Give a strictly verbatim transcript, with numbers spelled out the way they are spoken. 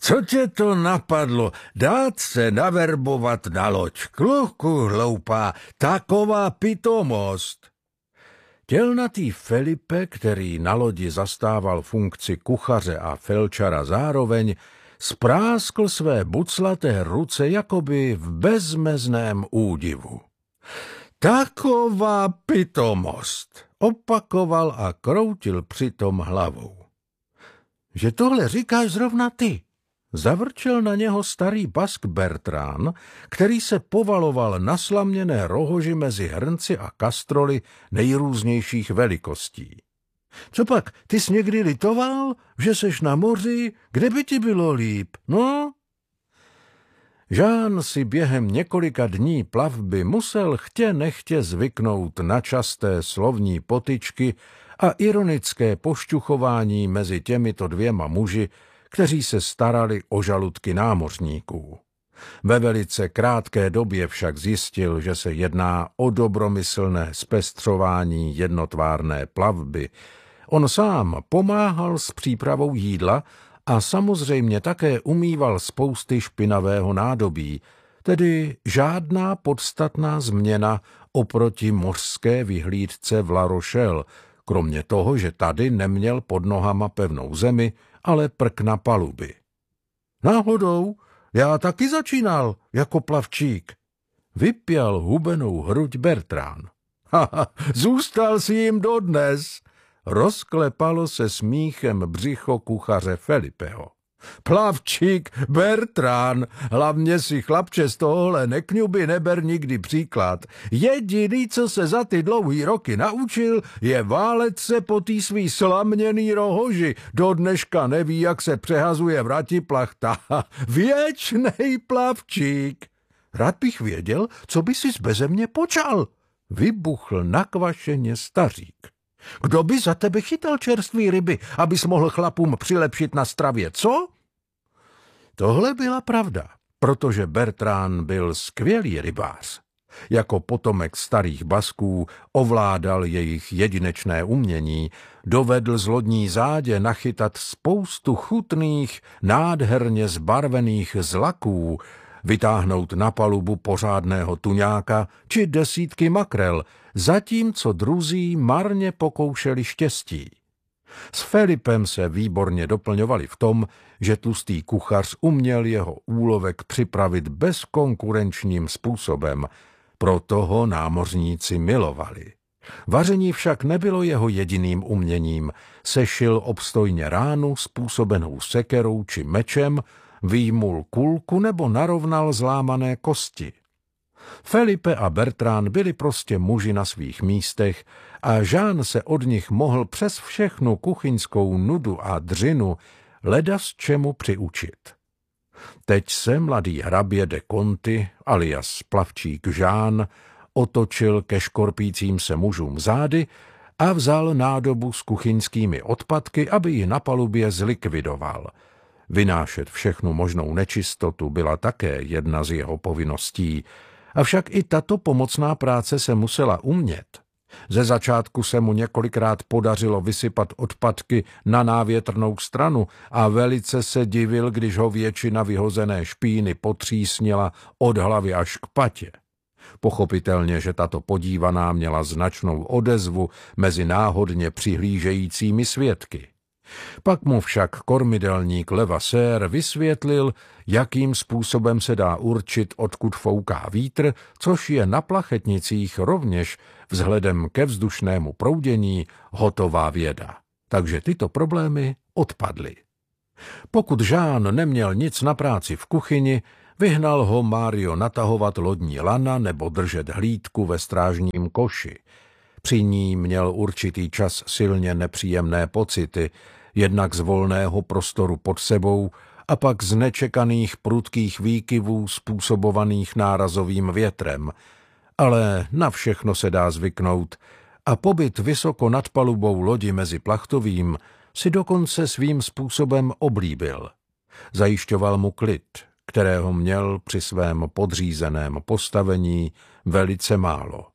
Co tě to napadlo? Dát se naverbovat na loď. Kluku hloupá, taková pitomost. Tělnatý Felipe, který na lodi zastával funkci kuchaře a felčara zároveň, spráskl své buclaté ruce jakoby v bezmezném údivu. Taková pitomost, opakoval a kroutil přitom hlavou. Že tohle říkáš zrovna ty, zavrčel na něho starý Bask Bertrán, který se povaloval na slaměné rohoži mezi hrnci a kastroly nejrůznějších velikostí. Co pak, ty jsi někdy litoval, že seš na moři, kde by ti bylo líp, no? Jean si během několika dní plavby musel chtě nechtě zvyknout na časté slovní potyčky a ironické pošťuchování mezi těmito dvěma muži, kteří se starali o žaludky námořníků. Ve velice krátké době však zjistil, že se jedná o dobromyslné zpestřování jednotvárné plavby. On sám pomáhal s přípravou jídla a samozřejmě také umýval spousty špinavého nádobí, tedy žádná podstatná změna oproti mořské vyhlídce v La Rochelle, kromě toho, že tady neměl pod nohama pevnou zemi, ale prk na paluby. Náhodou, já taky začínal jako plavčík. Vypěl hubenou hruď Bertrán. Haha, zůstal si jim dodnes. Rozklepalo se smíchem břicho kuchaře Felipeho. Plavčík Bertrán, hlavně si chlapče z tohohle nekňuby neber nikdy příklad. Jediný, co se za ty dlouhý roky naučil, je válet se po tý svý slaměný rohoži. Do dneška neví, jak se přehazuje vratiplachta. Věčnej plavčík. Rád bych věděl, co by si beze mě počal. Vybuchl nakvašeně stařík. Kdo by za tebe chytal čerství ryby, abys mohl chlapům přilepšit na stravě, co? Tohle byla pravda, protože Bertrán byl skvělý rybář. Jako potomek starých Basků ovládal jejich jedinečné umění, dovedl z lodní zádě nachytat spoustu chutných, nádherně zbarvených zlaků, vytáhnout na palubu pořádného tuňáka či desítky makrel, zatímco druzí marně pokoušeli štěstí. S Felipem se výborně doplňovali v tom, že tlustý kuchař uměl jeho úlovek připravit bezkonkurenčním způsobem, proto ho námořníci milovali. Vaření však nebylo jeho jediným uměním, sešil obstojně ránu způsobenou sekerou či mečem, vyjmul kulku nebo narovnal zlámané kosti. Felipe a Bertrán byli prostě muži na svých místech a Jean se od nich mohl přes všechnu kuchyňskou nudu a dřinu ledas čemu přiučit. Teď se mladý hrabě de Conti, alias plavčík Jean, otočil ke škorpícím se mužům zády a vzal nádobu s kuchyňskými odpadky, aby ji na palubě zlikvidoval. Vynášet všechnu možnou nečistotu byla také jedna z jeho povinností, avšak i tato pomocná práce se musela umět. Ze začátku se mu několikrát podařilo vysypat odpadky na návětrnou stranu a velice se divil, když ho většina vyhozené špíny potřísnila od hlavy až k patě. Pochopitelně, že tato podívaná měla značnou odezvu mezi náhodně přihlížejícími svědky. Pak mu však kormidelník Levasseur vysvětlil, jakým způsobem se dá určit, odkud fouká vítr, což je na plachetnicích rovněž vzhledem ke vzdušnému proudění hotová věda. Takže tyto problémy odpadly. Pokud Jean neměl nic na práci v kuchyni, vyhnal ho Mario natahovat lodní lana nebo držet hlídku ve strážním koši. Při ní měl určitý čas silně nepříjemné pocity, jednak z volného prostoru pod sebou a pak z nečekaných prudkých výkyvů způsobovaných nárazovým větrem. Ale na všechno se dá zvyknout a pobyt vysoko nad palubou lodi mezi plachtovým si dokonce svým způsobem oblíbil. Zajišťoval mu klid, kterého měl při svém podřízeném postavení velice málo.